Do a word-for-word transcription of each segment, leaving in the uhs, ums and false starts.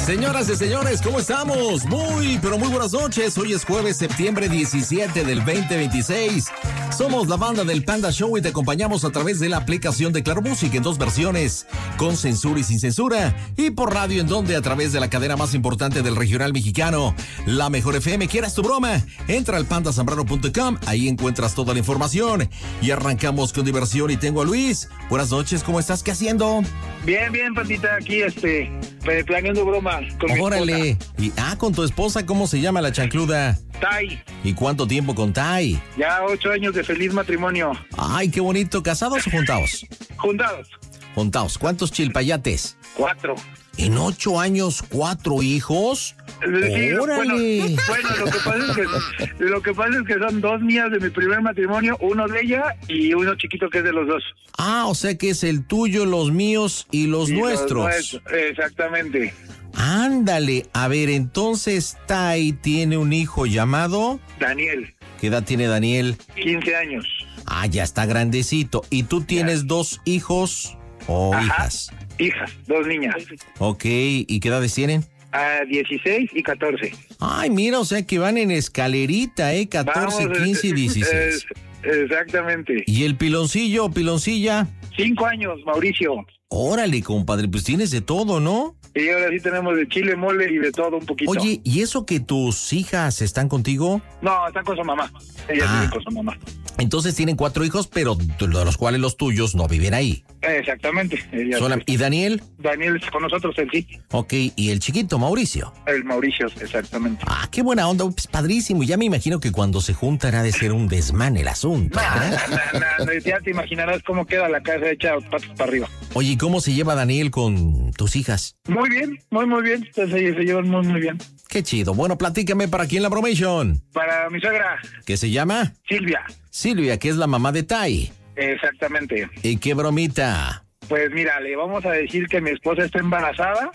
Señoras y señores, ¿cómo estamos? Muy, pero muy buenas noches. Hoy es jueves, septiembre diecisiete del veinte veintiséis. Somos la banda del Panda Show y te acompañamos a través de la aplicación de Claro Música en dos versiones, con censura y sin censura, y por radio en donde a través de la cadena más importante del regional mexicano, La Mejor F M. ¿Quieres tu broma? Entra al panda zambrano punto com, ahí encuentras toda la información. Y arrancamos con diversión y tengo a Luis. Buenas noches, ¿cómo estás? ¿Qué haciendo? Bien, bien, Pandita, aquí este, planeando broma con mi Órale. esposa. Y, ah, con tu esposa, ¿cómo se llama la chancluda? Tai. ¿Y cuánto tiempo con Tai? Ya ocho años de feliz matrimonio. Ay, qué bonito. ¿Casados o juntados? Juntados. Juntados. ¿Cuántos chilpayates? Cuatro. ¿En ocho años, cuatro hijos? Sí, ¡Órale! Bueno, bueno, lo que pasa es que lo que pasa es que son dos mías de mi primer matrimonio, uno de ella y uno chiquito que es de los dos. Ah, o sea que es el tuyo, los míos y los Y nuestros. Los nuestros, exactamente. Ándale. A ver, entonces Tai tiene un hijo llamado... Daniel, ¿Qué edad tiene Daniel? quince años. Ah, ya está grandecito. ¿Y tú tienes Ya. dos hijos o Ajá. hijas? Hijas, dos niñas. Ok, ¿y qué edades tienen? A dieciséis y catorce. Ay, mira, o sea que van en escalerita, ¿eh? catorce, Vamos, quince y eh, dieciséis. eh, exactamente. ¿Y el piloncillo o piloncilla? Cinco años, Mauricio. Órale, compadre, pues tienes de todo, ¿no? Y ahora sí tenemos de chile, mole y de todo un poquito. Oye, ¿y eso que tus hijas están contigo? No, están con su mamá. Ella Ah. vive con su mamá. Entonces tienen cuatro hijos, pero de los cuales los tuyos no viven ahí. Exactamente. Ella- Sola- ¿Y Daniel? Daniel está con nosotros, él sí. Ok, ¿y el chiquito, Mauricio? El Mauricio, exactamente. Ah, qué buena onda, pues padrísimo. Ya me imagino que cuando se juntan ha de ser un desmán el asunto, Nah, ¿verdad? nah, nah, nah, ya te imaginarás cómo queda la casa hecha patas para arriba. Oye, ¿y cómo se lleva Daniel con tus hijas? Muy bien, muy, muy bien. Entonces, se llevan muy, muy bien. Qué chido. Bueno, platícame para quién la bromation. Para mi suegra, ¿Qué se llama? Silvia. Silvia, que es la mamá de Tai. Exactamente. ¿Y qué bromita? Pues mira, le vamos a decir que mi esposa está embarazada,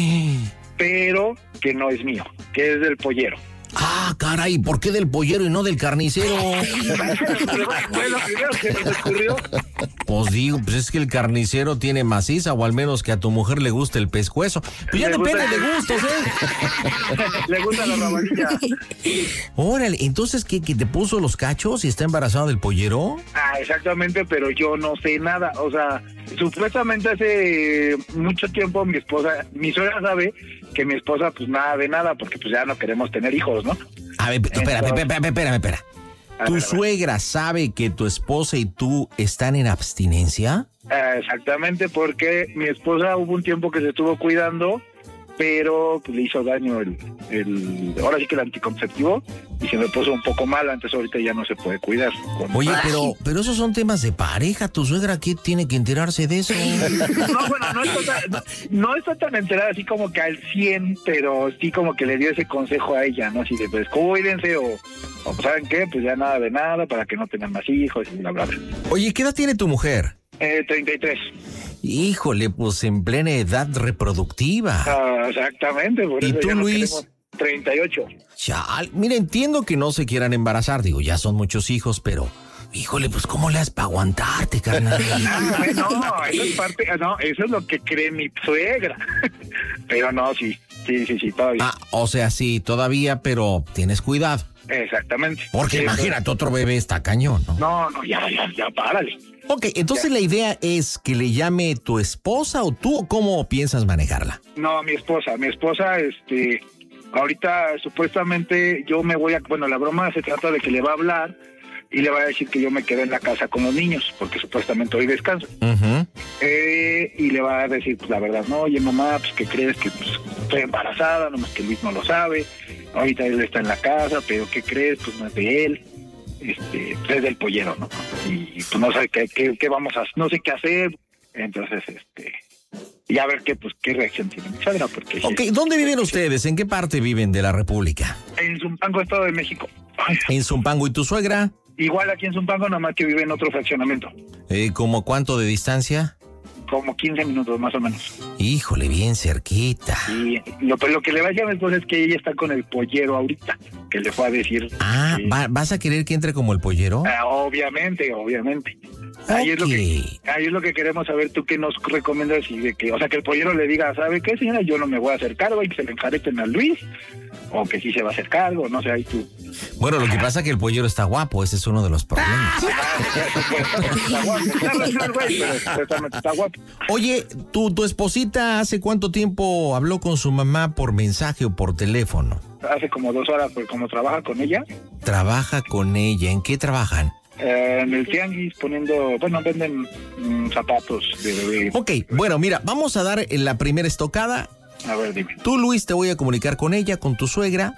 pero que no es mío, que es del pollero. Ah, caray, ¿por qué del pollero y no del carnicero? Fue lo primero que nos ocurrió. Pues digo, pues es que el carnicero tiene maciza, o al menos que a tu mujer le guste el pescuezo. Pues ya Le depende gusta- de gustos, ¿eh? Le gusta la rabanilla. Órale, entonces, ¿qué, que te puso los cachos y está embarazada del pollero? Ah, exactamente, pero yo no sé nada. O sea, supuestamente hace mucho tiempo mi esposa, mi suegra sabe que mi esposa pues nada de nada, porque pues ya no queremos tener hijos, ¿no? A ver, espérame, espérame, espérame, espérame, espérame. A ¿Tu ver, a ver. suegra sabe que tu esposa y tú están en abstinencia? Ah, exactamente, porque mi esposa hubo un tiempo que se estuvo cuidando, pero pues, le hizo daño el, el, ahora sí que el anticonceptivo, y se me puso un poco mal, antes ahorita ya no se puede cuidar. Con- Oye, pero, pero esos son temas de pareja. ¿Tu suegra qué tiene que enterarse de eso? No, bueno, no está, tan, no, no está tan enterada así como que al cien, pero sí como que le dio ese consejo a ella, ¿no? Así de, pues, cuídense o, o ¿saben qué? Pues ya nada de nada para que no tengan más hijos y bla, bla, bla. Oye, ¿qué edad tiene tu mujer? Eh, treinta y tres. Híjole, pues en plena edad reproductiva. Ah, exactamente. Por ¿Y eso tú, ya no Luis? queremos treinta y ocho. Chal, mira, entiendo que no se quieran embarazar, digo, ya son muchos hijos, pero, híjole, pues ¿cómo le has para aguantarte, carnal? Ah, no, eso es parte, no, eso es lo que cree mi suegra. Pero no, sí, sí, sí, sí, todavía. Ah, o sea, sí, todavía, pero tienes cuidado. Exactamente. Porque Sí, imagínate, otro bebé está cañón, ¿no? No, no, ya, ya, ya, párale. Ok, entonces la idea es que le llame tu esposa o tú, ¿o cómo piensas manejarla? No, mi esposa, mi esposa, este, ahorita supuestamente yo me voy a, bueno, la broma se trata de que le va a hablar y le va a decir que yo me quedé en la casa con los niños, porque supuestamente hoy descanso. Ujú. Eh, y le va a decir, pues la verdad, no, oye mamá, pues que crees que pues, estoy embarazada, nomás que Luis no lo sabe, ahorita él está en la casa, pero ¿qué crees? Pues no es de él, este, pues es del pollero, ¿no? Y pues no sé qué, qué, qué vamos a, no sé qué hacer, entonces, este, y a ver qué, pues qué reacción tiene mi suegra, porque Ok, ¿dónde viven ustedes? ¿En qué parte viven de la República? en Zumpango, Estado de México. Ay, En Zumpango. ¿Y tu suegra? igual aquí en Zumpango, nada más que vive en otro fraccionamiento, Eh, ¿Cómo cuánto de distancia? como quince minutos más o menos. Híjole, bien cerquita. Y lo, pues, lo que le va a decir a mi esposa es que ella está con el pollero ahorita, que le fue a decir. Ah, que- ¿va- ¿vas a querer que entre como el pollero? Ah, obviamente, obviamente. Ahí Okay. es lo que, ahí es lo que queremos saber, tú qué nos recomiendas y de que, o sea, que el pollero le diga, ¿sabe qué, señora? Yo no me voy a hacer cargo y que se le enjareten a Luis, o que sí se va a hacer cargo, no sé, ahí tú. Bueno, lo que pasa es que el pollero está guapo, ese es uno de los problemas. Está guapo, está güey, pero supuestamente está guapo. Oye, ¿tu, tu esposita hace cuánto tiempo habló con su mamá por mensaje o por teléfono? Hace como dos horas, pues como trabaja con ella. Trabaja con ella, ¿en qué trabajan? Eh, en el tianguis poniendo, bueno, venden mm, zapatos de bebé. Ok, bueno, mira, vamos a dar la primera estocada. A ver, dime. Tú, Luis, te voy a comunicar con ella, con tu suegra.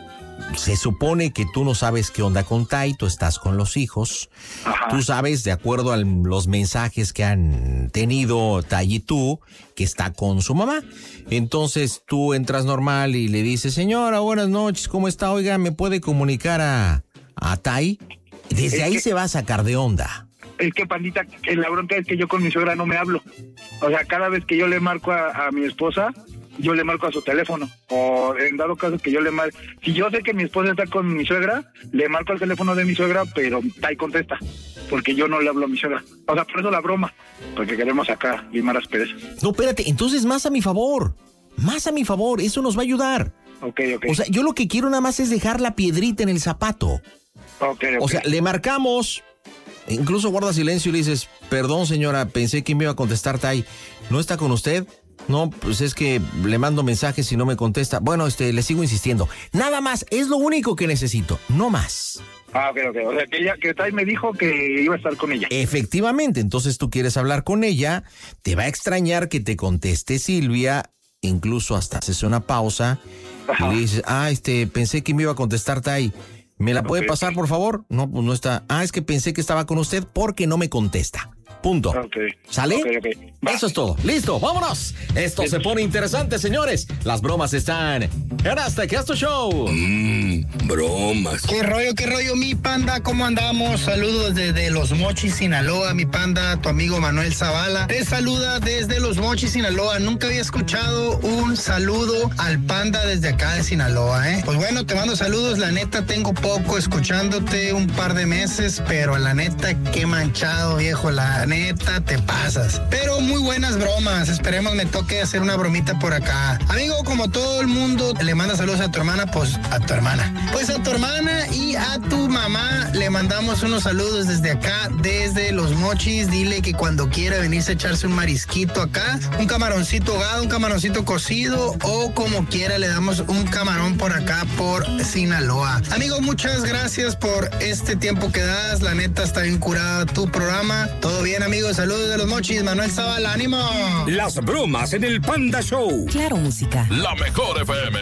Se supone que tú no sabes qué onda con Tai, tú estás con los hijos. Ajá. Tú sabes, de acuerdo a los mensajes que han tenido Tai y tú, que está con su mamá. Entonces tú entras normal y le dices, señora, buenas noches, ¿cómo está? Oiga, ¿me puede comunicar a, a Tai? Desde Es ahí que- se va a sacar de onda. Es que, pandita, eh, la bronca es que yo con mi suegra no me hablo. O sea, cada vez que yo le marco a, a mi esposa, yo le marco a su teléfono. O en dado caso que yo le marco... Si yo sé que mi esposa está con mi suegra, le marco al teléfono de mi suegra, pero Tai contesta. Porque yo no le hablo a mi suegra. O sea, por eso la broma. Porque queremos acá limar asperezas. No, espérate, entonces más a mi favor. Más a mi favor, eso nos va a ayudar. Ok, ok. O sea, yo lo que quiero nada más es dejar la piedrita en el zapato. ok, ok. O sea, le marcamos, incluso guarda silencio y le dices, perdón señora, pensé que me iba a contestar Tai. ¿No está con usted? No, pues es que le mando mensajes y no me contesta. Bueno, este, le sigo insistiendo. Nada más, es lo único que necesito, no más. Ah, ok, ok. O sea, que ella, que Tai me dijo que iba a estar con ella. Efectivamente, entonces tú quieres hablar con ella, te va a extrañar que te conteste Silvia, incluso hasta haces una pausa Ajá. y le dices, ah, este, pensé que me iba a contestar Tai. ¿Me la puede Ok. pasar, por favor? No, pues no está. Ah, es que pensé que estaba con usted porque no me contesta. Punto. Ok. ¿Sale? Ok, ok. Va. Eso es todo. Listo, vámonos. Esto se pone interesante, señores. Las bromas están en Hasta que Esto Show. Mmm, bromas. ¿Qué rollo, qué rollo, mi panda? ¿Cómo andamos? Saludos desde Los Mochis, Sinaloa, mi panda, tu amigo Manuel Zavala. Te saluda desde Los Mochis, Sinaloa. Nunca había escuchado un saludo al panda desde acá de Sinaloa, ¿eh? Pues bueno, te mando saludos. La neta, tengo poco escuchándote, un par de meses, pero la neta, qué manchado, viejo. La neta, te pasas. Pero muy buenas bromas. Esperemos me toque hacer una bromita por acá. Amigo, como todo el mundo, le manda saludos a tu hermana, pues a tu hermana. Pues a tu hermana y a tu mamá le mandamos unos saludos desde acá, desde Los Mochis. Dile que cuando quiera venirse a echarse un marisquito acá, un camaroncito ahogado, un camaroncito cocido o como quiera le damos un camarón por acá por Sinaloa. Amigo, muchas gracias por este tiempo que das. La neta está bien curada tu programa. Todo bien, amigos. Saludos de Los Mochis. Manuel Zavala, ánimo. Las bromas en el Panda Show. Claro, música. La mejor F M.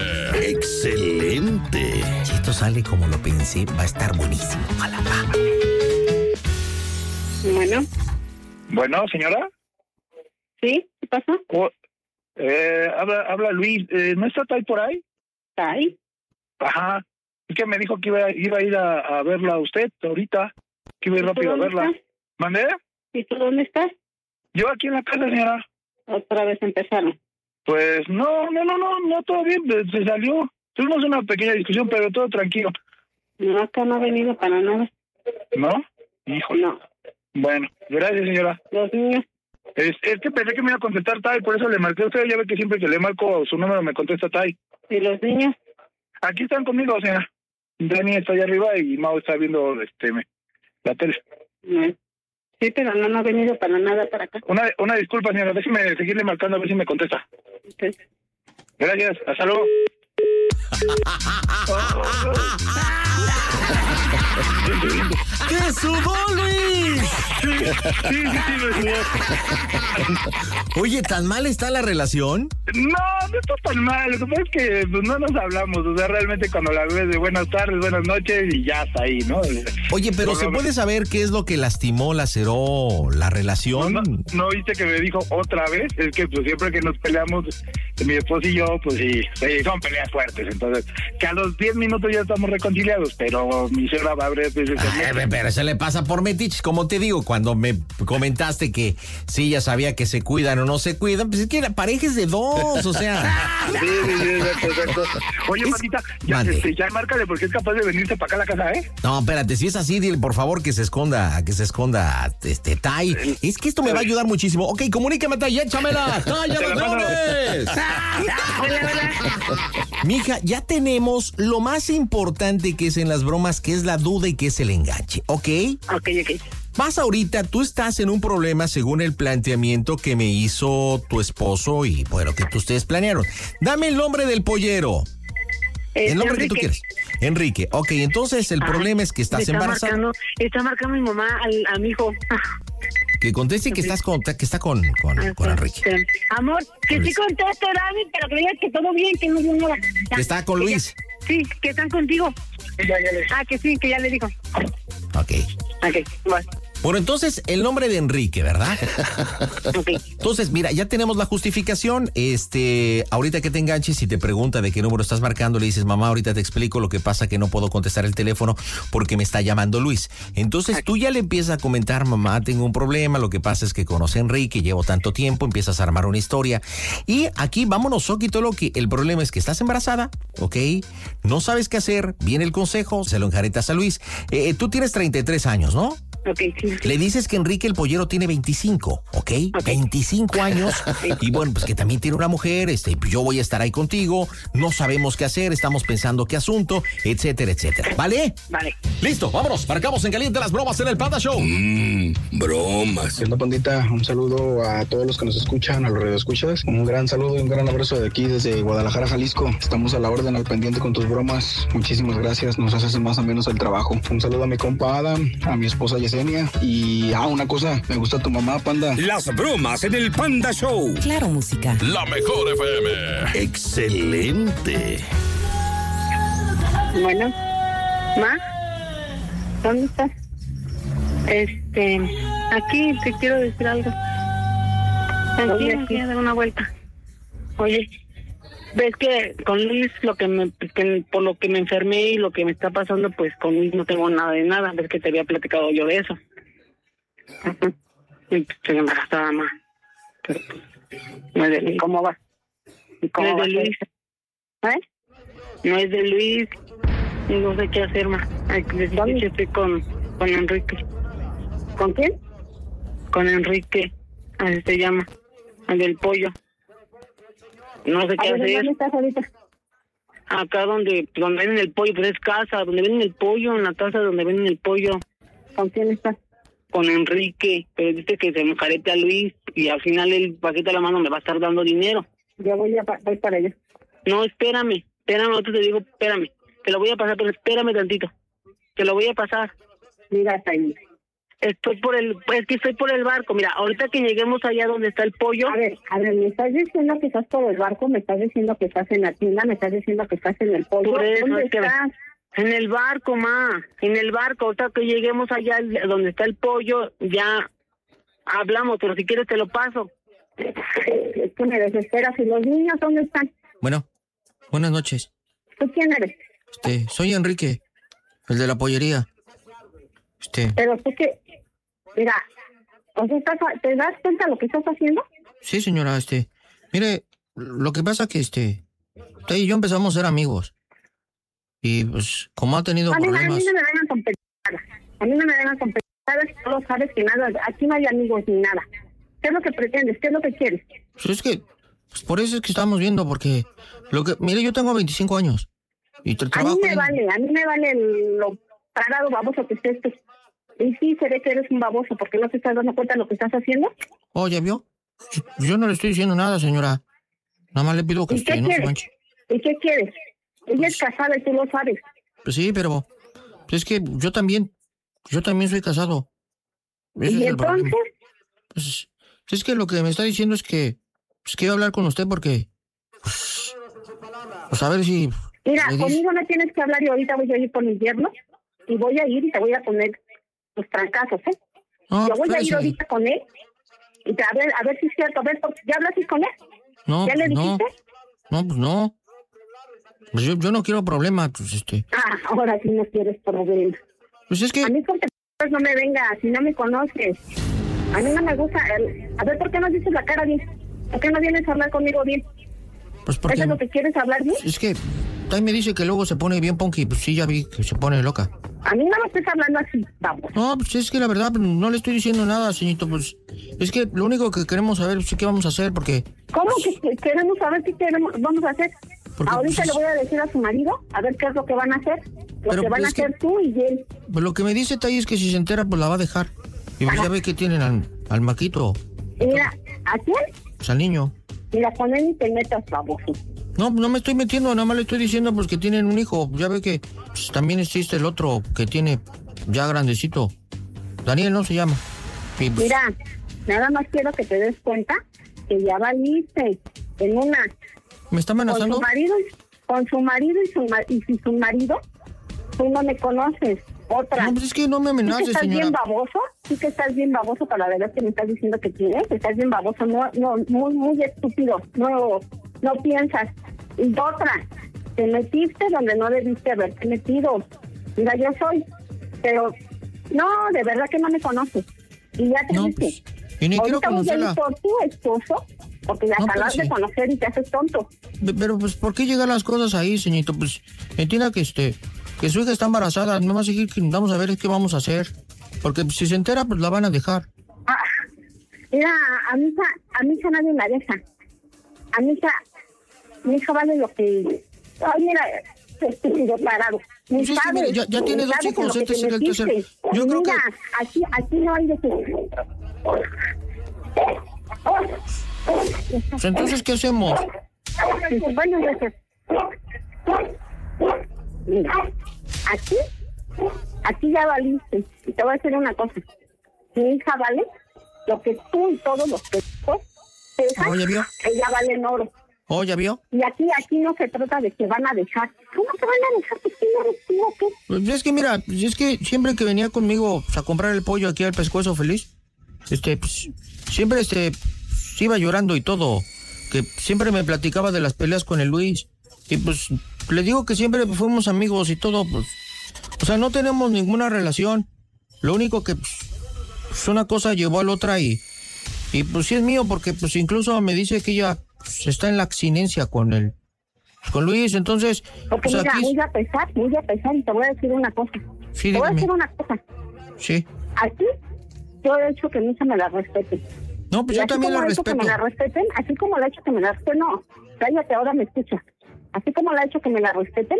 Excelente. Si esto sale como lo pensé, va a estar buenísimo. Ojalá. Bueno, Bueno, señora. ¿sí? ¿Qué pasa? Oh, eh, habla, habla Luis. Eh, ¿No está Tai por ahí? ¿Está ahí? Ajá. Es que me dijo que iba, iba a ir a, a verla a usted ahorita. Que iba a ir ¿Y tú rápido a dónde verla. estás? ¿Mandé? ¿Y tú dónde estás? Yo aquí en la casa, señora. Otra vez empezaron. Pues no, no, no, no, no, todo bien. pues, Se salió. Tuvimos una pequeña discusión, pero todo tranquilo. No, acá no ha venido para nada. ¿No? Híjole. No. Bueno, gracias, señora. Los niños, Es, es que pensé que me iba a contestar Tai, por eso le marqué a usted. Ya ve que siempre que le marco su número me contesta Tai. ¿y los niños? Aquí están conmigo, señora. Dani está allá arriba y Mao está viendo este me- la tele. No. Sí, pero no, no ha venido para nada para acá. Una, una disculpa, señora. Déjeme seguirle marcando a ver si me contesta. Entonces, Gracias. Hasta luego. ¡Qué sudó, Luis! Sí, sí, sí, me sudó. Oye, ¿tan mal está la relación? No, no está tan mal. Lo que pasa es que pues, no nos hablamos. O sea, realmente cuando la ves de buenas tardes, buenas noches y ya está ahí, ¿no? Oye, pero No, ¿se no, puede saber qué es lo que lastimó, laceró la relación? ¿No, no, no viste que me dijo otra vez? Es que pues siempre que nos peleamos, mi esposo y yo, pues sí, sí, son peleas fuertes. Entonces, que a los diez minutos ya estamos reconciliados, pero mi suegra va varias veces. Ay, pero se le pasa por metiche, como te digo, cuando me comentaste que sí, ya sabía que se cuidan o no se cuidan, pues es que la pareja es de dos, o sea. Sí, sí, sí, exacto, exacto. Oye, Es... Pandita, ya, Mande. este, ya márcale porque es capaz de venirse para acá a la casa, ¿eh? No, espérate, si es así, dile por favor que se esconda, que se esconda, este, Tai. Es que esto me va a ayudar muchísimo. Ok, comunícame, Tai, échamela. Tai, ya Te la los mando. leones. Hola, hola. Mija, ya tenemos lo más importante que es en las bromas, que es la duda y que es el enganche, ¿ok? Ok, ok. Más ahorita, tú estás en un problema según el planteamiento que me hizo tu esposo y, bueno, que tú ustedes planearon. Dame el nombre del pollero. Eh, El nombre que tú Enrique. quieres. Enrique. Ok, entonces el Ay, problema es que estás está embarazada. Marcando, está marcando mi mamá al, a mi hijo. Que conteste que estás con, que está con, con, con Enrique. Este, Amor, que sí conteste, Dani, pero que digas que todo bien, que no viene nada. Ya. Que está con Que Luis. ya- Sí, que están contigo. Ya, ya le... Ah, que sí, que ya le dijo. Ok. Ok, bueno. Bueno, entonces el nombre de Enrique, ¿verdad? Ok. Entonces, mira, ya tenemos la justificación. Este, ahorita que te enganches y te pregunta de qué número estás marcando, le dices, mamá, ahorita te explico, lo que pasa que no puedo contestar el teléfono porque me está llamando Luis. Entonces tú ya le empiezas a comentar, mamá, tengo un problema, lo que pasa es que conocí a Enrique, llevo tanto tiempo, empiezas a armar una historia. Y aquí, vámonos, Soquito, lo que el problema es que estás embarazada, ¿ok? No sabes qué hacer, viene el consejo, se lo enjaretas a Luis. Eh, tú tienes treinta y tres años, ¿no? Ok, sí, sí. Le dices que Enrique el pollero tiene veinticinco, ¿ok? Ok. veinticinco años. Y bueno, pues que también tiene una mujer, este, yo voy a estar ahí contigo, no sabemos qué hacer, estamos pensando qué asunto, etcétera, etcétera. ¿Vale? Vale. Listo, vámonos, marcamos en caliente las bromas en el Panda Show. Mmm, bromas. ¿Qué onda, Pandita? Un saludo a todos los que nos escuchan, a los radioescuchas. Un gran saludo y un gran abrazo de aquí desde Guadalajara, Jalisco. Estamos a la orden, al pendiente con tus bromas. Muchísimas gracias, nos haces más o menos el trabajo. Un saludo a mi compa Adam, a mi esposa Yesenia. Y, ah, una cosa, me gusta tu mamá, Panda. Las bromas en el Panda Show. Claro, música. La mejor F M. Excelente. Bueno, Ma, ¿dónde estás? Este, aquí te quiero decir algo. Aquí, aquí, a dar una vuelta. Oye, ves que con Luis, lo que me, que por lo que me enfermé y lo que me está pasando, pues con Luis no tengo nada de nada. Ves que te había platicado yo de eso. Ujú. Y pues, estoy embarazada, Ma. Pero, pues, no es de Luis. ¿Cómo va? ¿Cómo no es de Luis? ¿Eh? No es de Luis. No sé qué hacer, Ma. Ay, les dije que estoy con, con Enrique. ¿Con quién? Con Enrique. Así se llama. El del pollo. No sé qué hacer. ¿Dónde estás ahorita? Acá donde, donde venden el pollo, pues es casa. Donde venden el pollo, en la casa donde venden el pollo. ¿Con quién estás? Con Enrique. Pero dice que se me carete a Luis. Y al final el paquete a la mano me va a estar dando dinero. Yo voy, a, voy para allá. No, espérame. Espérame, otro te digo, espérame. Te lo voy a pasar, pero espérame tantito. Te lo voy a pasar. Mira, ahí. Estoy por el, es que estoy por el barco. Mira, ahorita que lleguemos allá donde está el pollo. A ver, a ver, me estás diciendo que estás por el barco, me estás diciendo que estás en la tienda, me estás diciendo que estás en el pollo. Por eso ¿Dónde es que- estás? En el barco, ma. En el barco. Ahorita que lleguemos allá donde está el pollo, ya hablamos, pero si quieres te lo paso. Es que me desesperas. ¿Y los niños dónde están? Bueno, buenas noches. ¿Tú quién eres? Este, soy Enrique, el de la pollería. Este, Pero tú que, mira, o sea, estás- ¿te das cuenta de lo que estás haciendo? sí, señora, este, mire, lo que pasa que este, usted y yo empezamos a ser amigos. Y pues, como ha tenido A mí, a mí problemas. no me vengan con pendejadas. A mí no me vengan con pendejadas. Sabes, tú lo sabes que nada, aquí no hay amigos ni nada. ¿Qué es lo que pretendes? ¿Qué es lo que quieres? Pues es que, pues por eso es que estamos viendo, porque lo que, mire, yo tengo veinticinco años. Y tra- A mí trabajo me en- vale, a mí me vale lo parado baboso que estés tú. Y sí, se ve que eres un baboso porque no te estás dando cuenta de lo que estás haciendo. Oh, ¿ya vio? Yo, yo no le estoy diciendo nada, señora. Nada más le pido que ¿Y qué usted no se quieres? manche. ¿Y qué quieres? Ella es casada y tú lo sabes. Pues sí, pero pues es que yo también, yo también soy casado. Ese ¿Y es el entonces? problema. Pues, es que lo que me está diciendo es que pues quiero hablar con usted porque pues, pues a ver si Mira, le dice- conmigo no tienes que hablar y ahorita voy a ir con mis yernos y voy a ir y te voy a poner los trancazos, ¿eh? No, Yo voy a ir espérese. ahorita con él y te, a ver, a ver si es cierto. A ver, ¿ya hablaste con él? No, ¿Ya le pues no, dijiste? no, pues no. Pues yo, yo no quiero problemas, pues este. Ah, ahora sí no quieres problemas. Pues es que... A mí con que no me venga, si no me conoces. A mí no me gusta... El... A ver, ¿por qué no dices la cara bien? ¿Por qué no vienes a hablar conmigo bien? Pues porque... ¿Eso es lo que quieres hablar bien? Es que... También me dice que luego se pone bien punky, pues sí, ya vi que se pone loca. A mí no me estés hablando así, vamos. No, pues es que la verdad no le estoy diciendo nada, señorito, pues... Es que lo único que queremos saber es qué vamos a hacer, porque... ¿Cómo que, que queremos saber qué queremos, vamos a hacer? Porque, ahorita pues, le voy a decir a su marido, a ver qué es lo que van a hacer. Lo pero, que van a hacer que, tú y él. Pues lo que me dice Tay es que si se entera, pues la va a dejar. Y pues ya ve que tienen al, al maquito. Mira, ¿a quién? Pues al niño. Mira, con él ni te metas, baboso. No, no me estoy metiendo, nada más le estoy diciendo pues que tienen un hijo. Ya ve que pues, también existe el otro que tiene ya grandecito. Daniel no se llama. Y, pues, mira, nada más quiero que te des cuenta que ya valiste en una... ¿Me está amenazando? Con su marido, con su marido y su, y si su marido, tú no me conoces. Otra. No, pues es que no me amenaces, ¿Sí que estás señora? bien baboso? ¿Sí que estás bien baboso para la verdad que me estás diciendo que tienes? Estás bien baboso, no, no, muy, muy estúpido. No, no piensas. Y otra, te metiste donde no debiste haberte metido. Mira, yo soy, pero no, de verdad que no me conoces. Y ya te no, dije. Pues, y ni quiero conocerla. Por tu esposo, porque ya no, acabas sí. de conocer y te haces tonto. Pero, pues, ¿por qué llegan las cosas ahí, señorito? Pues, entienda que este, que su hija está embarazada, no va a seguir, que vamos a ver qué vamos a hacer. Porque pues, si se entera, pues la van a dejar. Ah, mira, a mi hija, a mi hija nadie la deja. A mi hija, mi hija vale lo que... Ay, mira, estúpido parado. Mi pues padre, es que, mira, ya, ya tiene dos hijos, este será el tercero. Yo mira, creo que... aquí, aquí no hay de que... Pues entonces, ¿qué hacemos? Bueno, gracias. Mira, aquí, aquí ya valiste. Y te voy a decir una cosa. Mi hija vale lo que tú y todos los que ¿Oh, ya vio? Ella vale en oro. ¿Oh, ya vio? Y aquí, aquí no se trata de que van a dejar. ¿Cómo te van a dejar? ¿Pues quién eres tú o qué? Pues es que mira, es que siempre que venía conmigo pues, a comprar el pollo aquí al Pescuezo Feliz, este, pues, siempre este, pues, iba llorando y todo. Que siempre me platicaba de las peleas con el Luis. Y pues le digo que siempre fuimos amigos y todo, pues. O sea, no tenemos ninguna relación. Lo único que pues, una cosa llevó a la otra y. Y pues sí es mío, porque pues incluso me dice que ella pues, está en la abstinencia con él. Con Luis, entonces. Porque o sea, mira, aquí... voy a pesar, voy a pesar y te voy a decir una cosa. Sí, te voy dígame. a decir una cosa. Sí. Aquí, yo he hecho que mi hija me la respete. No, pues y yo también la he hecho respeto. Que me la respeten, así como la he hecho que me la respeten, no, cállate, ahora me escucha. Así como la he hecho que me la respeten,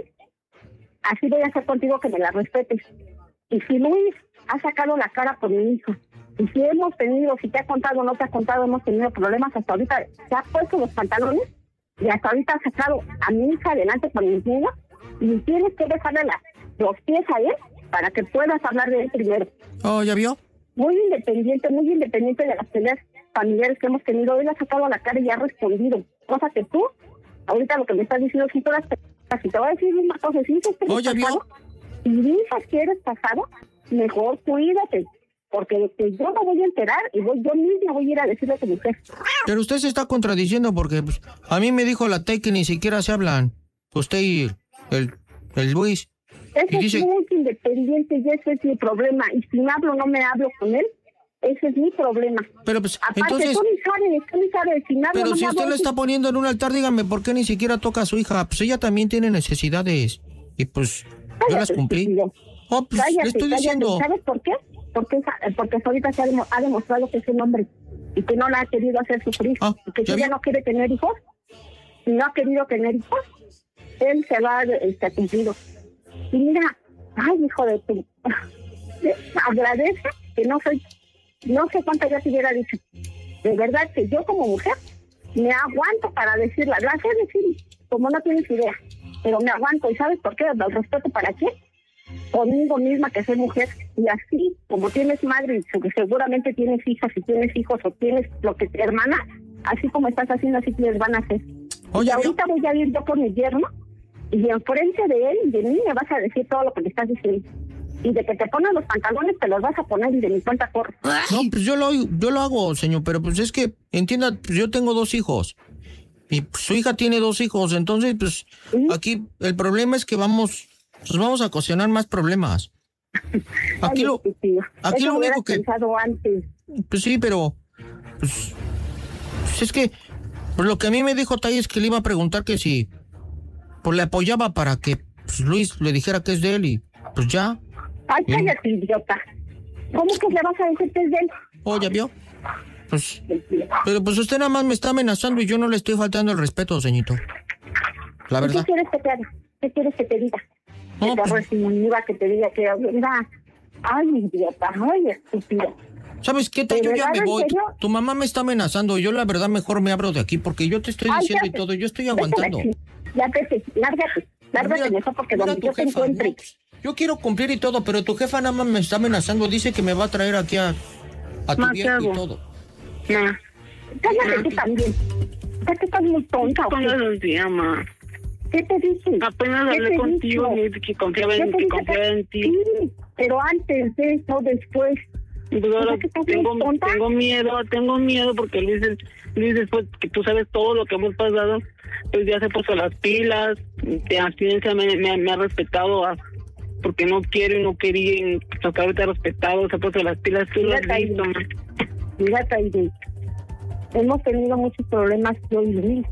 así voy a hacer contigo que me la respetes. Y si Luis ha sacado la cara por mi hijo, y si hemos tenido, si te ha contado o no te ha contado, hemos tenido problemas hasta ahorita, se ha puesto los pantalones y hasta ahorita ha sacado a mi hija adelante por mis niños, y tienes que dejarle la, los pies a él para que puedas hablar de él primero. Oh, ¿ya vio? Muy independiente, muy independiente de las peleas familiares que hemos tenido. Él ha sacado a la cara y ha respondido. Cosa que tú, ahorita lo que me estás diciendo, si todas las te voy a decir una cosa, si dices que oh, ¿ya pasado, vio? y dices que eres pasado, mejor cuídate. Porque que yo me voy a enterar y voy, yo misma voy a ir a decirle a tu mujer. Pero usted se está contradiciendo porque pues, a mí me dijo la Tay que ni siquiera se hablan. Usted y el, el Luis. Eso y dice... es muy independiente y ese es mi problema. Y si me hablo o no me hablo con él, ese es mi problema. Pero pues, aparte, entonces... tú ni sabes, tú ni sabes. Si me hablo, pero no si me usted hablo, lo está poniendo en un altar, dígame, ¿por qué ni siquiera toca a su hija? Pues ella también tiene necesidades. Y pues, cállate, yo las cumplí. Estúpido. Oh, pues, cállate, le estoy cállate. diciendo... ¿Sabes por qué? Porque, porque ahorita se ha, dem ha demostrado que es un hombre y que no la ha querido hacer sufrir. Ah, y que ¿ya si ella vio? no quiere tener hijos, y no ha querido tener hijos, él se va este, cumplido. Y mira, ay, hijo de tu... agradece que no soy... No sé cuánto ya te hubiera dicho. De verdad que yo como mujer me aguanto para decirla. La sé decir, como no tienes idea. Pero me aguanto. ¿Y sabes por qué? ¿El respeto para qué? Conmigo misma, que soy mujer, y así como tienes madre y seguramente tienes hijas y tienes hijos o tienes lo que te hermana, así como estás haciendo, así les van a hacer. Oye, y ahorita ¿vio? voy a ir yo por mi yerno y enfrente de él y de mí me vas a decir todo lo que le estás diciendo. Y de que te pones los pantalones te los vas a poner y de mi cuenta corre. No, pues yo lo, yo lo hago, señor, pero pues es que, entienda, pues yo tengo dos hijos. Y pues, su hija tiene dos hijos, entonces, pues, ¿Sí? aquí el problema es que vamos, pues vamos a ocasionar más problemas. Aquí Ay, lo, estúpido. aquí Eso lo hubieras único que... pensado antes. Pues sí, pero... Pues, pues es que... Pues lo que a mí me dijo Tai es que le iba a preguntar que si... Pues le apoyaba para que pues, Luis le dijera que es de él y... Pues ya. Ay, Bien. cállate, idiota. ¿Cómo que le vas a decir que es de él? Oh, ¿ya vio? Pues... Pero pues usted nada más me está amenazando y yo no le estoy faltando el respeto, señorito. La ¿Y verdad. ¿Qué quieres que te haga? ¿Qué quieres que te diga? No, que te pues- reciba, que te diga que... Mira, ay, idiota, ay, estúpido. ¿Sabes qué? Tai? ¿De Yo ya verdad, me en voy. serio? Tu mamá me está amenazando. Yo la verdad mejor me abro de aquí porque yo te estoy Ay, diciendo ya y te- todo. Yo estoy vete a la aguantando. chi- Ya vete, lárgate. Lárgate Mira- mejor porque mira donde tu yo te jefa, encuentre... ¿no? Pues, yo quiero cumplir y todo, pero tu jefa nada más me está amenazando. Dice que me va a traer aquí a, a tu Ma, ¿qué viejo y hago? todo. Ma, Cállate Ma. tú también. Ya que estás muy tonta, ¿o qué? ¿cómo los días, ma? ¿Qué te dije? Apenas ¿Qué hablé te contigo, dijo? me dijiste que confiaba Yo en, te que dije confiaba en ti. Sí, pero antes de eso, después... Pues ahora ¿Verdad que estás tengo, muy tonta? tengo miedo, tengo miedo porque Luis, es- Luis, después que tú sabes todo lo que hemos pasado, pues ya se puso las pilas, de abstinencia me, me, me ha respetado a- porque no quiero y no quería, y pues hasta ahorita ha respetado, se ha puesto las pilas, tú lo has Mira, visto, ma. Mira, Taide, hemos tenido muchos problemas yo y Luis.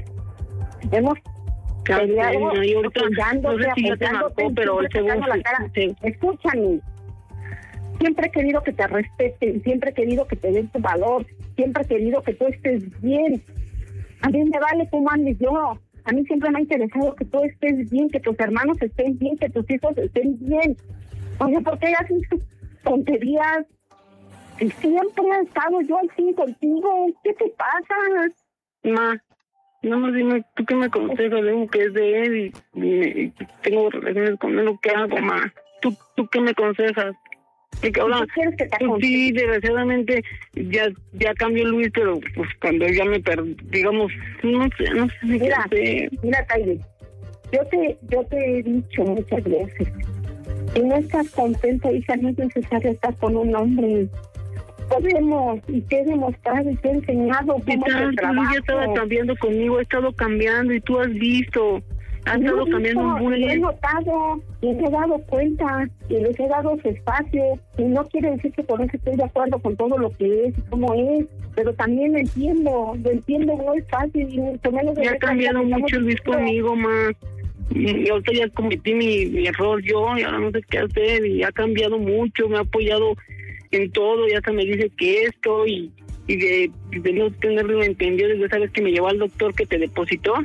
Hemos Ya sé, peleado ma, y ahorita, apoyándote, no sé si ya te apoyándote, marcó, pero siempre según sacando la cara. se- Escúchame. Siempre he querido que te respeten, siempre he querido que te den tu valor, siempre he querido que tú estés bien. A mí me vale cómo andes yo. A mí siempre me ha interesado que tú estés bien, que tus hermanos estén bien, que tus hijos estén bien. Oye, ¿por qué haces tonterías? Y siempre he estado yo así contigo. ¿Qué te pasa? Ma, no más dime, ¿tú qué me aconsejas? Digo que es de él y, y- y tengo relaciones con él, ¿qué hago, ma? ¿Tú, tú qué me aconsejas? Porque ahora, ¿Qué quieres que te pues aconseje? sí, desgraciadamente ya ya cambió Luis, pero pues cuando ya me perdí, digamos, no sé, no sé si Mira, qué hacer. mira, Taide, yo te, yo te he dicho muchas veces, si no estás contenta, hija, no es necesario estar con un hombre. Podemos, y te he demostrado y te he enseñado ¿Qué cómo tal? se Tú ya estaba trabaja. cambiando conmigo, he estado cambiando y tú has visto, has Yo estado he cambiando visto, muy lo he bien. notado, y me he dado cuenta, y les he dado su espacio, y no quiere decir que por eso estoy de acuerdo con todo lo que es y cómo es, pero también lo entiendo, lo entiendo, no es fácil, y mucho menos... Ya ha cambiado mucho Luis conmigo, ma. Y ahorita ya cometí mi, mi error yo y ahora no sé qué hacer y ha cambiado mucho, me ha apoyado en todo y hasta me dice que esto y, y de, de no tenerlo entendido desde esa vez que me llevó al doctor que te depositó,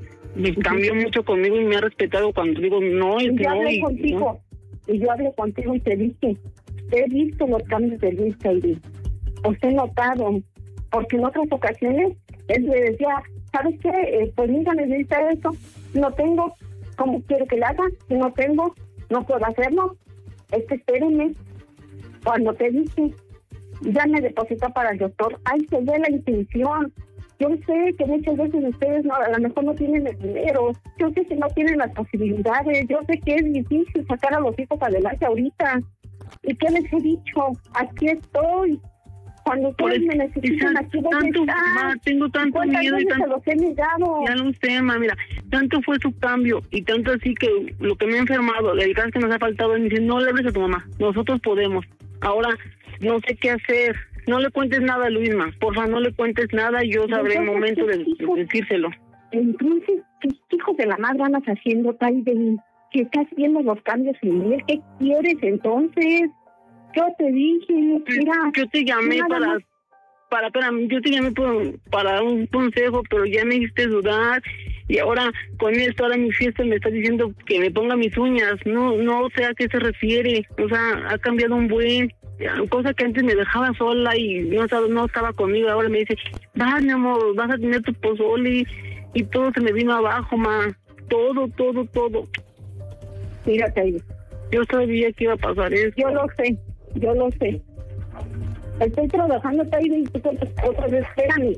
me cambió mucho conmigo y me ha respetado cuando digo no y Y yo no. hablé Y, contigo, y yo hablé contigo y te dije, he visto los cambios de Luis Taide, os he notado, porque en otras ocasiones él me decía, ¿sabes qué? Eh, pues mira, necesita esto, no tengo, ¿cómo quiero que lo haga? Si no tengo, no puedo hacerlo, es que espérenme, cuando te dije, ya me depositó para el doctor, ahí se ve la intención. Yo sé que muchas veces ustedes no, a lo mejor no tienen el dinero, yo sé que no tienen las posibilidades, yo sé que es difícil sacar a los hijos adelante ahorita. ¿Y qué les he dicho? Aquí estoy. Cuando Por ustedes eso, me necesitan, Isa, aquí voy a tanto, estar. ma, tengo tanto ¿Cuántas miedo y veces tanto- se los he negado? Ya lo sé, ma, mira, tanto fue su cambio y tanto así que lo que me ha enfermado, la dedicada que nos ha faltado, me dice, no le hables a tu mamá, nosotros podemos. Ahora, no sé qué hacer, no le cuentes nada a Luisma, porfa, no le cuentes nada y yo sabré el Entonces, momento de, ¿qué hijos? de decírselo. Entonces, ¿qué hijos de la madre andas haciendo, Taide? Que estás viendo los cambios en él. ¿Qué quieres entonces? Yo te dije, mira. Yo te llamé nada para, más. para, para, yo te llamé por, para un consejo, pero ya me hiciste dudar y ahora con esto, ahora mi fiesta me está diciendo que me ponga mis uñas, no, no sé a qué se refiere, o sea, ha cambiado un buen, cosa que antes me dejaba sola y no estaba, no estaba conmigo, ahora me dice, vas mi amor, vas a tener tu pozole y todo se me vino abajo, ma, todo, todo, todo. Mira, Taide. Yo sabía que iba a pasar eso. Yo lo sé, yo lo sé. Estoy trabajando, Taide, y tú otra vez, espérame.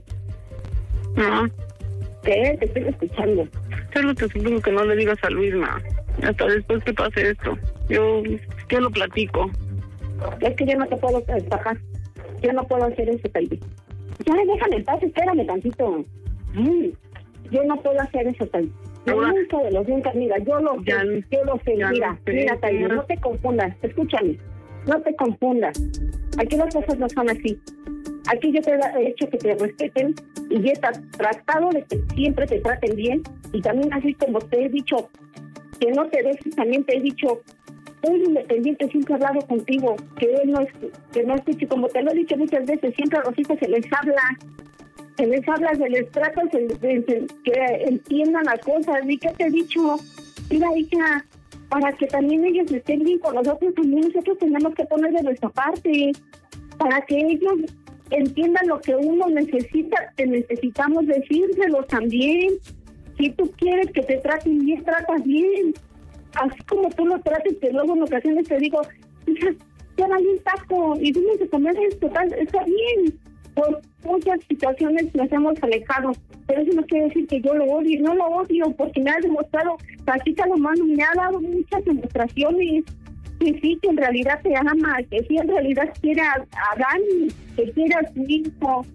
Ah. ¿Qué? Te estoy escuchando. Solo te supongo que no le digas a Luisma. Hasta después que pase esto. Yo, yo lo platico. Es que yo no te puedo bajar. Yo no puedo hacer eso, Taide. Ya, déjame en paz, espérame tantito. Mm, Yo no puedo hacer eso, Taide. Yo Ahora- nunca de los nunca, mira, yo lo Ya- sé, yo lo sé, ya mira, lo sé, mira, Taide, señora. no te confundas, escúchame. no te confundas. Aquí las cosas no son así. Aquí yo te he hecho que te respeten y he tratado de que siempre te traten bien. Y también así como te he dicho que no te dejes, también te he dicho, un independiente siempre he hablado contigo, que él no es, que no escuche, como te lo he dicho muchas veces, siempre a los hijos se les habla, se les habla, se les trata, se les, se, se, que entiendan las cosas. ¿Y qué te he dicho? Mira, hija, para que también ellos estén bien con nosotros, también nosotros tenemos que poner de nuestra parte, para que ellos entiendan lo que uno necesita, que necesitamos decírselos también. Si tú quieres que te traten bien, tratas bien. Así como tú lo trates, que luego en ocasiones te digo, hija, ya vale un taco y dime de comer esto, tal, está bien. Por muchas situaciones nos hemos alejado, pero eso no quiere decir que yo lo odie, no lo odio, porque me ha demostrado, Tacita lo mano, me ha dado muchas demostraciones que sí, que en realidad te ama, que sí, en realidad quiere a, a Dani, que quiere a su hijo.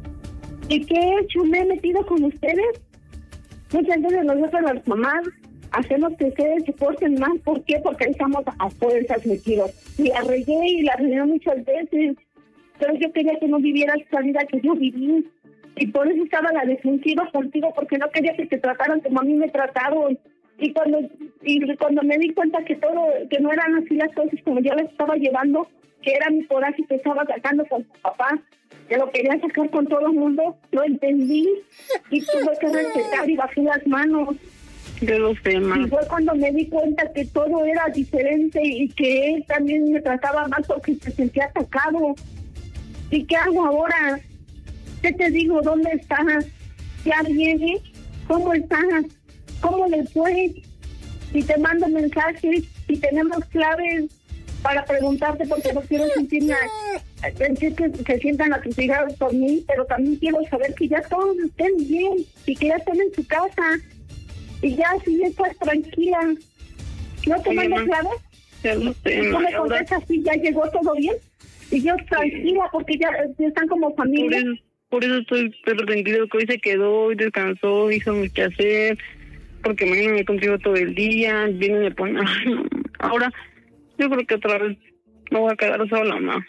¿Y qué he hecho? Me he metido con ustedes. Muchas veces nosotros las mamás hacemos que ustedes se porten más. ¿Por qué? Porque ahí estamos a fuerzas metidos. Y la regué y la regué muchas veces, pero yo quería que no vivieras esa vida que yo viví. Y por eso estaba a la defensiva contigo, porque no quería que te trataran como a mí me trataron. Y cuando y cuando me di cuenta que todo, que no eran así las cosas como yo las estaba llevando, que era mi coraje que estaba sacando con tu papá, que lo quería sacar con todo el mundo, lo entendí y tuve que respetar y bajé las manos. Yo lo sé, ma. Y fue cuando me di cuenta que todo era diferente y que él también me trataba mal porque se sentía atacado. ¿Y qué hago ahora? ¿Qué te digo? ¿Dónde estás? ¿Ya viene? ¿Cómo estás? ¿Cómo le fue? Si te mando mensajes, si tenemos claves para preguntarte, porque no quiero sentirme, sentir que, que sientan a tus hijas por mí, pero también quiero saber que ya todos estén bien y que ya estén en su casa y ya si ya estás tranquila. ¿No te mando claves? Ya lo sé, ¿Y tú me contestas si ya llegó todo bien? Y yo tranquila porque ya, ya están como familia. Por eso, por eso estoy pero tranquilo, que hoy se quedó y descansó, hizo mi quehacer, porque mañana me contigo todo el día, viene y me pone... Ahora, yo creo que otra vez me voy a quedar sola, mamá.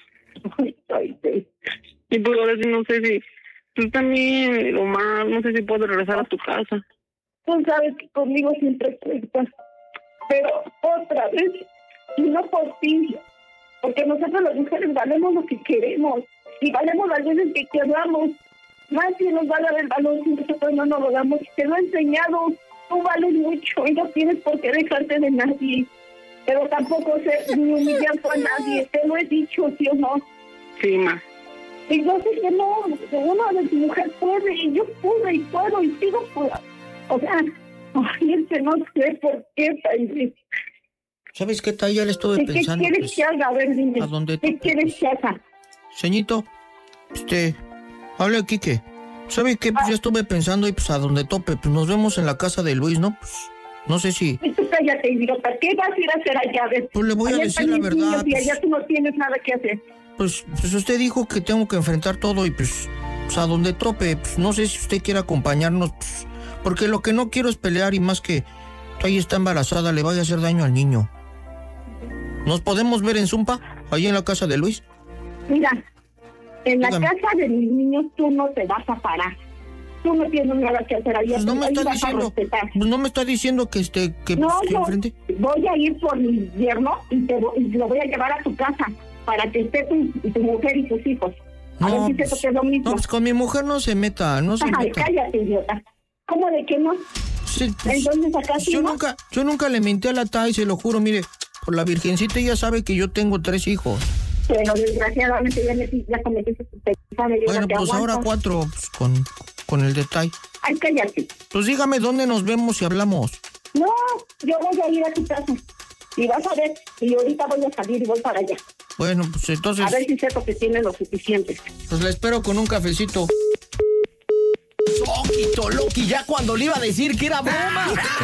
Y pues ahora sí no sé si tú también, o más, no sé si puedo regresar a tu casa. Tú sabes que conmigo siempre estás, pero otra vez, y no por ti, porque nosotros las mujeres valemos lo que queremos, y valemos las veces que queramos. Nadie nos va a dar el valor si nosotros no nos lo damos. Te lo he enseñado, tú vales mucho y no tienes por qué dejarte de nadie. Pero tampoco sé ni humillar a nadie, te lo he dicho, ¿sí o no? Sí, ma. Y yo sé que no, que una de tu mujer puede, y yo pude y puedo y sigo por... O sea, ay, es que no sé por qué, Taide. ¿Sabes qué, Taide? Ya le estuve ¿Qué pensando. quieres Pues, que haga? A ver, dime. ¿a dónde ¿Qué tú- quieres que haga? Señito, este, hable Quique. ¿Sabe qué? Pues ya estuve pensando y pues a donde tope, pues nos vemos en la casa de Luis, ¿no? Pues no sé si... Y tú cállate, idiota. ¿Qué vas a ir a hacer allá? A ver, Pues le voy a allá decir están la mis verdad, niños y pues. allá tú no tienes nada que hacer. Pues, pues usted dijo que tengo que enfrentar todo y pues, pues a donde tope, pues no sé si usted quiere acompañarnos, pues, porque lo que no quiero es pelear y más que ahí está embarazada, le vaya a hacer daño al niño. ¿Nos podemos ver en Zumpa, ahí en la casa de Luis? Mira, en la Dígame. casa de mis niños tú no te vas a parar. Tú no tienes nada que hacer allá. Pues no me ahí está vas a diciendo, respetar. pues no me está diciendo que este, que, No, pues, que no, enfrente. voy a ir por mi yerno y te vo- y lo voy a llevar a tu casa para que esté tu, y tu mujer y tus hijos. A ver No, si te pues, toque lo mismo. no, pues con mi mujer no se meta, no se Ay, meta. cállate, idiota. ¿Cómo de que no? Sí, pues, Entonces acá sí, yo ¿no? nunca, yo nunca le menté a la Tai, se lo juro, mire, por la virgencita ella sabe que yo tengo tres hijos. Pero desgraciadamente ya, me, ya cometiste tu pecado. Yo Bueno, no te pues ahora aguanto. cuatro, pues, con, con el detalle. Ay, cállate. Pues dígame dónde nos vemos y hablamos. No, yo voy a ir a tu casa. Y vas a ver, y ahorita voy a salir y voy para allá. Bueno, pues entonces, A ver si seco que tiene lo suficiente. pues la espero con un cafecito. Loquito, Loki, ya cuando le iba a decir que era broma.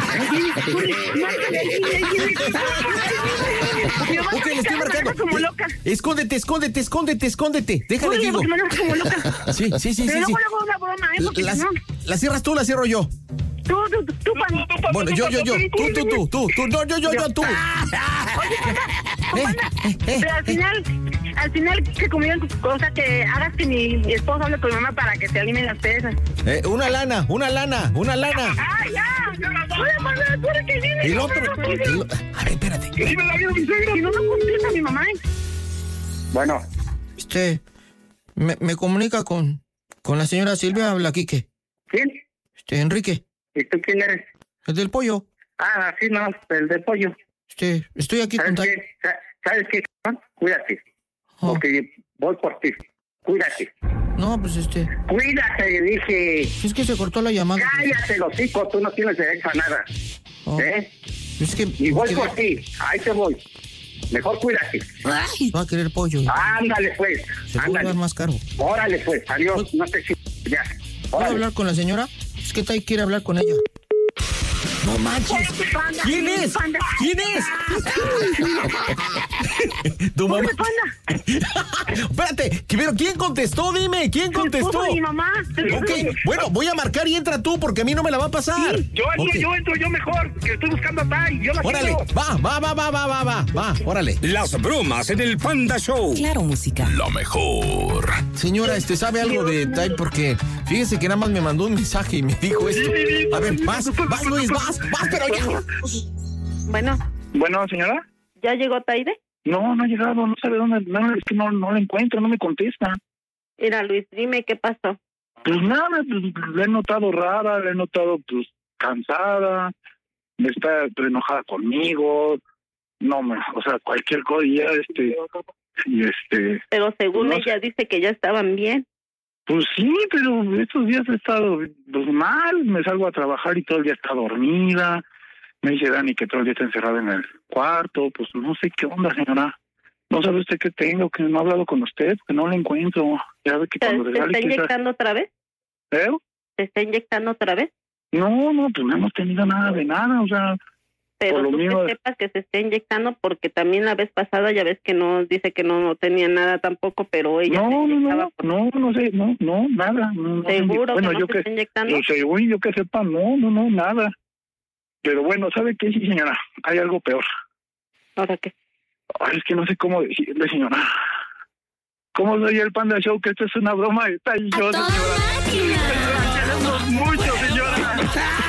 Ok, le estoy marcando. Como loca. Escóndete, escóndete, escóndete, escóndete. Déjale, Oye, digo. porque me dejas como loca. Sí, sí, sí, Pero sí. sí. luego luego una broma, ¿eh? Porque La, si no... la cierras tú, la cierro yo. Tú, tú, tú, tú, Panda. Bueno, yo, yo, yo. Tú, tú, tú, tú, tú. No, yo, yo, yo, tú. Oye, Panda, Panda, pero al final, al final que comieron cosa que hagas que mi, mi esposo hable con mi mamá para que se alineen las pesas. Eh, una lana, una lana, una lana. ¡Ay, ya! ¡Oye, Panda, tú eres que viene! El otro. el- a ver, espérate. Que sí me la vio mi suegro. Si no, no contesta mi mamá. Bueno, Este, me, me comunica con, con la señora Silvia, habla Quique. ¿quién? Este, Enrique, ¿Y tú quién eres? el del pollo. Ah, sí, no, el de pollo. Este, estoy aquí ¿Sabes con... qué? Sa- ¿Sabes qué? cabrón? Cuídate, Oh, porque voy por ti. Cuídate. no, pues este, Cuídate, dije. es que se cortó la llamada. Cállate, los hijos, tú no tienes derecho a nada. Oh, ¿Eh? es que... Y voy que por ti, ahí te voy. Mejor cuídate. va a querer pollo. Ándale, pues. Se puede Ándale. dar más caro. Órale, pues. Adiós. No te chingues. Ya. ¿Puedo Órale. hablar con la señora? Es que Tai quiere hablar con ella. No manches. ¿Quién es? Panda. ¿Quién es? Tu mamá. Espérate, que- pero ¿quién contestó? Dime, ¿quién contestó? Esposo de mi mamá. Ok, bueno, voy a marcar y entra tú porque a mí no me la va a pasar. Yo entro, Ok. yo entro, yo mejor, que estoy buscando a Tai. Yo la Órale, quiero. va, va, va, va, va, va, va, va, órale. Las bromas en el Panda Show. Claro, música. Lo mejor. Señora, este, ¿sabe algo de Tai? Porque fíjese que nada más me mandó un mensaje y me dijo esto. A ver, vas, vas, Luis, vas, vas, pero ya. Bueno, Bueno, señora. ¿ya llegó Taide? No, no ha llegado, no sabe dónde. No, es que no, no la encuentro, no me contesta. Mira, Luis, dime qué pasó. Pues nada, pues, la he notado rara, la he notado pues cansada, está enojada conmigo, no me, o sea, cualquier cosa y ya este, y este, Pero según No ella dice que ya estaban bien. pues sí, pero estos días he estado pues mal, me salgo a trabajar y todo el día está dormida, me dice Dani que todo el día está encerrada en el cuarto, pues no sé qué onda, señora. No sabe usted qué tengo, que no he hablado con usted, que no la encuentro. Ya ve que ¿Te, cuando te regale está quizás- inyectando otra vez? ¿Eh? ¿Te está inyectando otra vez? No, no, pues no hemos tenido nada de nada, o sea, Pero Por lo tú mismo- que sepas que se está inyectando porque también la vez pasada ya ves que no dice que no tenía nada tampoco, pero ella se no, no, inyectaba. no, no, no sé, no, no, nada. No, no sé. ¿Seguro bueno, que no yo se que, está inyectando? pues, según yo que sepa, no, no, no, nada. Pero bueno, ¿sabe qué, sí, señora? Hay algo peor. ¿Ahora qué? Ay, es que no sé cómo decirle, señora. ¿Cómo soy el Panda Show? Que esto es una broma. Está y yo, señora. Queremos mucho, señora.